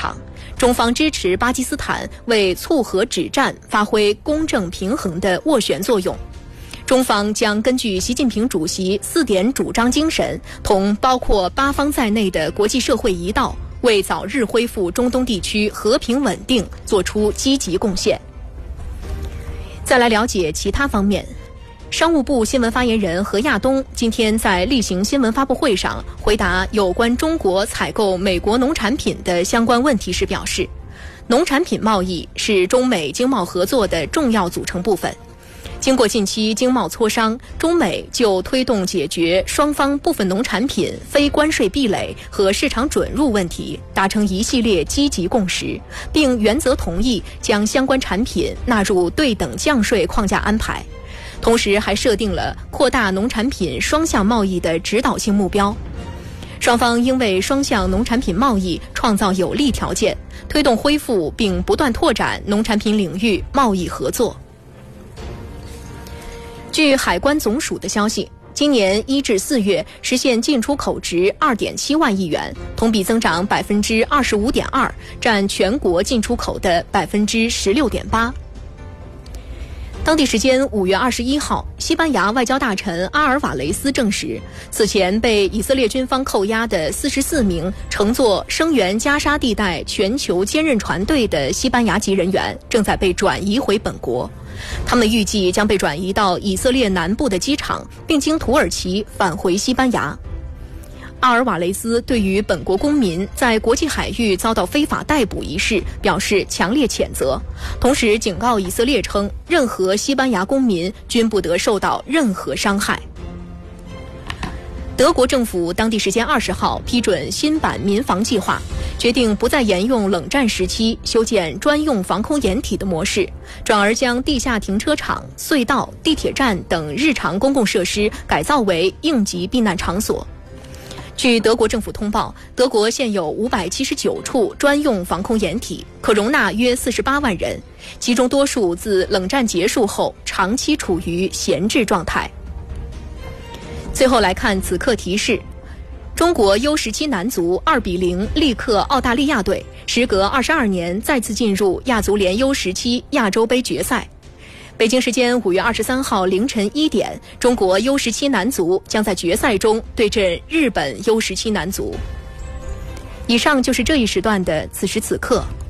场。中方支持巴基斯坦为促和止战发挥公正平衡的斡旋作用。中方将根据习近平主席4点主张精神，同包括巴方在内的国际社会一道，为早日恢复中东地区和平稳定做出积极贡献。再来了解其他方面。商务部新闻发言人何亚东今天在例行新闻发布会上回答有关中国采购美国农产品的相关问题时表示，农产品贸易是中美经贸合作的重要组成部分。经过近期经贸磋商，中美就推动解决双方部分农产品非关税壁垒和市场准入问题达成一系列积极共识，并原则同意将相关产品纳入对等降税框架安排。同时还设定了扩大农产品双向贸易的指导性目标。双方应为双向农产品贸易创造有利条件，推动恢复并不断拓展农产品领域贸易合作。据海关总署的消息，今年1至4月实现进出口值2.7万亿元，同比增长25.2%，占全国进出口的16.8%。当地时间5月21号，西班牙外交大臣阿尔瓦雷斯证实，此前被以色列军方扣押的44名乘坐声援加沙地带全球坚韧船队的西班牙籍人员正在被转移回本国。他们预计将被转移到以色列南部的机场，并经土耳其返回西班牙。阿尔瓦雷斯对于本国公民在国际海域遭到非法逮捕一事表示强烈谴责，同时警告以色列称，任何西班牙公民均不得受到任何伤害。德国政府当地时间20号批准新版民防计划，决定不再沿用冷战时期修建专用防空掩体的模式，转而将地下停车场、隧道、地铁站等日常公共设施改造为应急避难场所。据德国政府通报，德国现有579处专用防空掩体，可容纳约48万人，其中多数自冷战结束后长期处于闲置状态。最后来看此刻提示：中国 U17 男足2-0力克澳大利亚队，时隔22年再次进入亚足联 U17 亚洲杯决赛。北京时间5月23号凌晨1点，中国 U17 男足将在决赛中对阵日本 U17 男足。以上就是这一时段的此时此刻，